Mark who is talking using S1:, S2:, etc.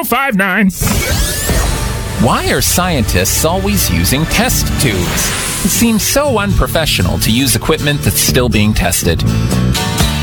S1: 259.
S2: Why are scientists always using test tubes? It seems so unprofessional to use equipment that's still being tested.